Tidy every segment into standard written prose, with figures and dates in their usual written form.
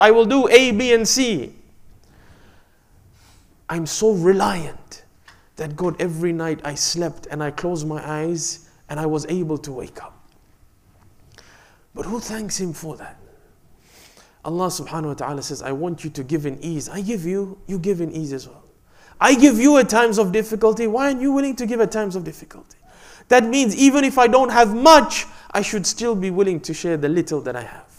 I will do A, B, and C. I'm so reliant that God, every night I slept and I closed my eyes and I was able to wake up. But who thanks Him for that? Allah subhanahu wa ta'ala says, I want you to give in ease. I give you, you give in ease as well. I give you at times of difficulty. Why aren't you willing to give at times of difficulty? That means even if I don't have much, I should still be willing to share the little that I have.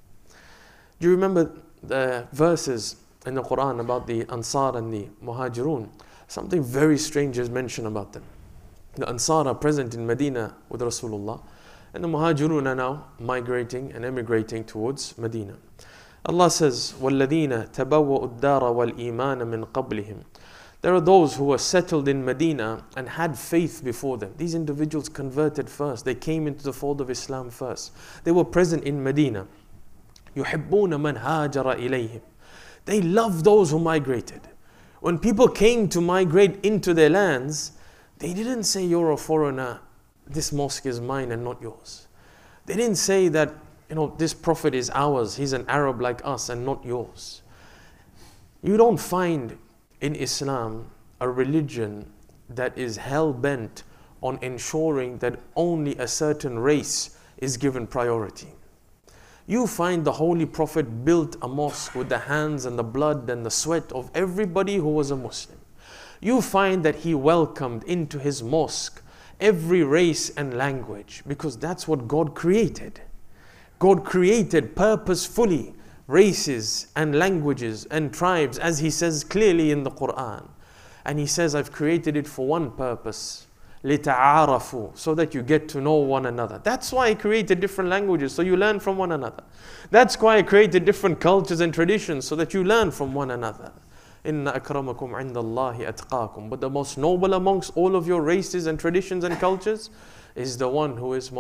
Do you remember the verses in the Quran about the Ansar and the Muhajirun? Something very strange is mentioned about them. The Ansar are present in Medina with Rasulullah, and the Muhajirun are now migrating and emigrating towards Medina. Allah says, وَالَّذِينَ تَبَوَّأُوا الدَّارَ وَالْإِيمَانَ مِنْ قَبْلِهِمْ. There are those who were settled in Medina and had faith before them. These individuals converted first. They came into the fold of Islam first. They were present in Medina. يُحِبُّونَ مَنْ هَاجَرَ إِلَيْهِمْ. They loved those who migrated. When people came to migrate into their lands, they didn't say, you're a foreigner, this mosque is mine and not yours. They didn't say that, this prophet is ours, he's an Arab like us and not yours. You don't find in Islam a religion that is hell-bent on ensuring that only a certain race is given priority. You find the Holy Prophet built a mosque with the hands and the blood and the sweat of everybody who was a Muslim. You find that he welcomed into his mosque every race and language, because that's what God created. God created purposefully races and languages and tribes, as He says clearly in the Quran. And He says, I've created it for one purpose, لِتَعَارَفُوا, so that you get to know one another. That's why I created different languages, so you learn from one another. That's why I created different cultures and traditions, so that you learn from one another. إِنَّ أَكْرَمَكُمْ عِنْدَ اللَّهِ أَتْقَاكُمْ. But the most noble amongst all of your races and traditions and cultures is the one who is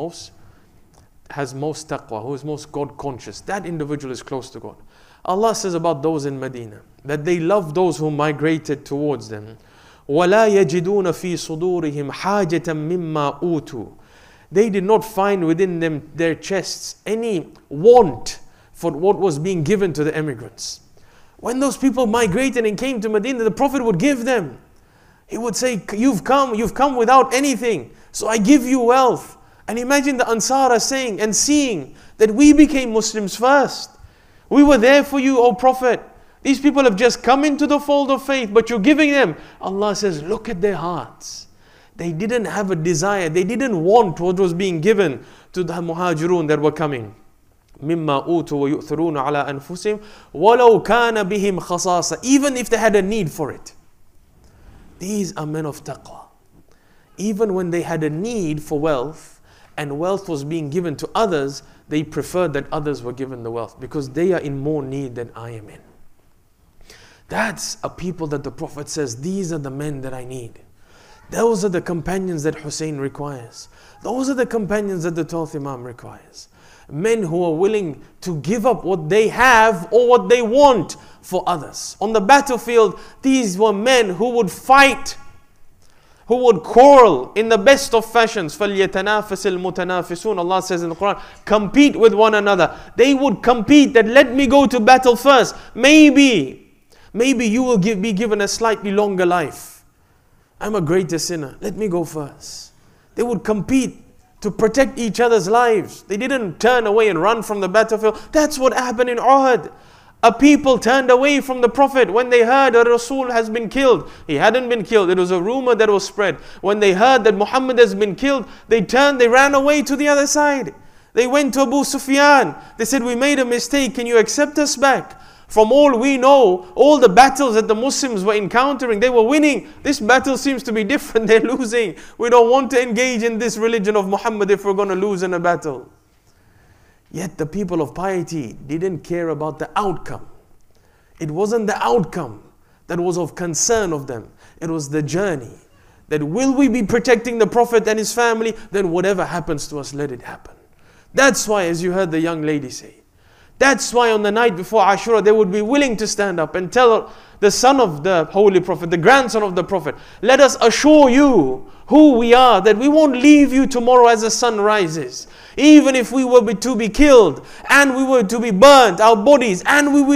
has most taqwa, who is most God conscious. That individual is close to God. Allah says about those in Medina that they love those who migrated towards them. وَلَا يَجِدُونَ فِي صُدُورِهِمْ حَاجَةً مِمَّا أُوتُوا. They did not find within them, their chests, any want for what was being given to the immigrants. When those people migrated and came to Medina, the Prophet would give them. He would say, you've come without anything, so I give you wealth. And imagine the Ansar are saying and seeing that we became Muslims first. We were there for you, O Prophet. These people have just come into the fold of faith, but you're giving them. Allah says, look at their hearts. They didn't have a desire. They didn't want what was being given to the Muhajirun that were coming. مِمَّا أُوتُوا وَيُؤْثِرُونَ عَلَىٰ أَنفُسِهِمْ وَلَوْ كَانَ بِهِمْ خَصَاصَةً. Even if they had a need for it. These are men of taqwa. Even when they had a need for wealth, and wealth was being given to others, they preferred that others were given the wealth, because they are in more need than I am in. That's a people that the Prophet says, these are the men that I need. Those are the companions that Hussein requires. Those are the companions that the 12th Imam requires. Men who are willing to give up what they have or what they want for others. On the battlefield, these were men who would fight, who would quarrel in the best of fashions. فَلْيَتَنَافَسِ الْمُتَنَافِسُونَ. Allah says in the Quran, compete with one another. They would compete that let me go to battle first. Maybe you will be given a slightly longer life. I'm a greater sinner. Let me go first. They would compete to protect each other's lives. They didn't turn away and run from the battlefield. That's what happened in Uhud. A people turned away from the Prophet when they heard a Rasul has been killed. He hadn't been killed. It was a rumor that was spread. When they heard that Muhammad has been killed, they ran away to the other side. They went to Abu Sufyan. They said, we made a mistake. Can you accept us back? From all we know, all the battles that the Muslims were encountering, they were winning. This battle seems to be different. They're losing. We don't want to engage in this religion of Muhammad if we're going to lose in a battle. Yet the people of piety didn't care about the outcome. It wasn't the outcome that was of concern of them. It was the journey. That will we be protecting the Prophet and his family? Then whatever happens to us, let it happen. That's why, as you heard the young lady say, that's why on the night before Ashura, they would be willing to stand up and tell the son of the Holy Prophet, the grandson of the Prophet, let us assure you who we are, that we won't leave you tomorrow as the sun rises. Even if we were to be killed and we were to be burnt, our bodies, and we will